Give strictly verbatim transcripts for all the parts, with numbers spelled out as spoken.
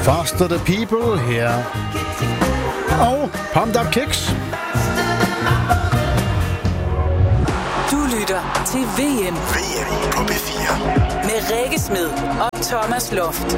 Foster the People her. Og Pumped Up Kicks. Du lytter til V M. V M på B fire. Med Rikke Smed og Thomas Loft.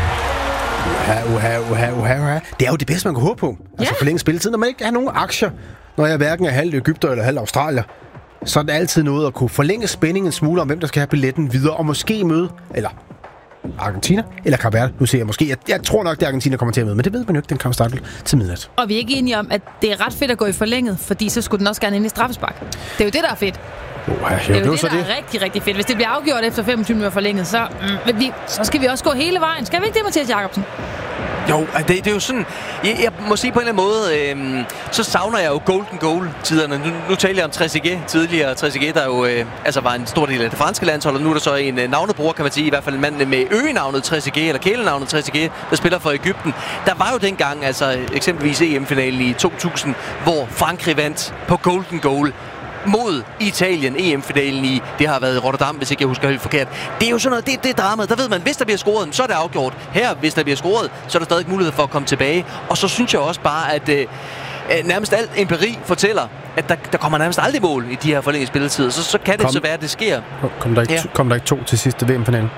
Uha, uha, uha, uha, uha. Det er jo det bedste, man kan håbe på. Altså ja. forlænge spilletid, når man ikke har nogen aktier. Når jeg hverken er halv Egypter eller halv Australier, så er det altid noget at kunne forlænge spændingen en smule om, hvem der skal have billetten videre, og måske møde, eller Argentina, eller Cape Verde. Nu ser jeg måske. Jeg, jeg tror nok, det Argentina kommer til at møde, men det ved man jo ikke. Den kan starte til midnat. Og vi er ikke enige om, at det er ret fedt at gå i forlænget, fordi så skulle den også gerne ind i straffespark. Det er jo det, der er fedt. Oh, ja, det er jo det, det, så der det. er rigtig, rigtig fedt. Hvis det bliver afgjort efter femogtyve minutter forlænget, så, mm, vi, så skal vi også gå hele vejen. Skal vi ikke det, Mathias Jacobsen? Jo, det, det er jo sådan... Jeg, jeg må sige på en eller anden måde, øh, så savner jeg jo golden goal-tiderne. Nu, nu talte jeg om Trezeguet tidligere. Trezeguet, der jo øh, altså var en stor del af det franske landshold, og nu er der så en øh, navnebror, kan man sige, i hvert fald en mand med øgenavnet Trezeguet, eller kælenavnet Trezeguet, der spiller for Egypten. Der var jo dengang, altså eksempelvis E M-finalen i to tusind, hvor Frankrig vandt på golden goal mod Italien, E M-finalen i, det har været i Rotterdam, hvis ikke jeg husker helt forkert. Det er jo sådan noget, det, det er dramaet. Der ved man, hvis der bliver scoret, så er det afgjort. Her, hvis der bliver scoret, så er der stadig mulighed for at komme tilbage. Og så synes jeg også bare, at øh, nærmest alt empiri fortæller, at der, der kommer nærmest aldrig mål i de her forlængede spilletider. Så, så kan det kom, så være, at det sker. Kom der ikke, ja. kom der ikke to til sidste V M-finalen?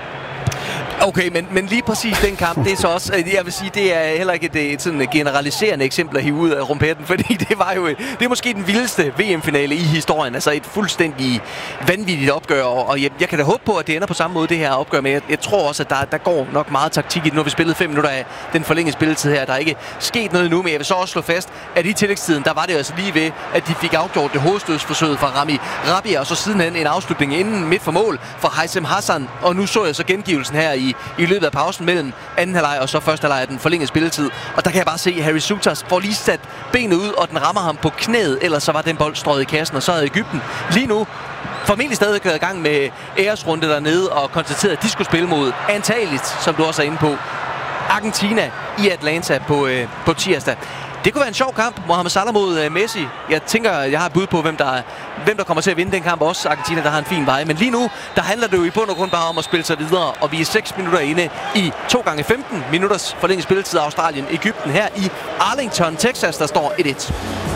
Okay, men, men lige præcis den kamp, det er så også, jeg vil sige, det er heller ikke et, et sådan generaliserende eksempel at hive ud af rumpetten, fordi det var jo, det er måske den vildeste V M-finale i historien, altså et fuldstændig vanvittigt opgør, og jeg, jeg kan da håbe på, at det ender på samme måde, det her opgør, men jeg, jeg tror også, at der, der går nok meget taktik i det. Nu har vi spillet fem minutter af den forlængede spilletid her, der er ikke sket noget endnu, men jeg vil så også slå fast, at i tillægstiden, der var det altså lige ved, at de fik afgjort det hovedstødsforsøget fra Rami Rabia, og så sidenhen en afslutning inden midt for mål fra Haitham Hassan, og nu så jeg så gengivelsen her i i løbet af pausen mellem anden halvleg og så første halvleg af den forlængede spilletid. Og der kan jeg bare se, at Harry Souttar får lige sat benet ud, og den rammer ham på knæet, ellers så var den bold strøget i kassen, og så havde Egypten lige nu formentlig stadig været i gang med æresrunde dernede og konstateret, at de skulle spille mod antageligt, som du også er inde på, Argentina i Atlanta på, øh, på tirsdag. Det kunne være en sjov kamp. Mohamed Salah mod uh, Messi. Jeg tænker, jeg har et bud på, hvem der, hvem der kommer til at vinde den kamp. Også Argentina, der har en fin vej. Men lige nu, der handler det jo i bund og grund bare om at spille sig videre. Og vi er seks minutter inde i to gange femten minutters forlænget spilletid af Australien. Egypten her i Arlington, Texas, der står et et.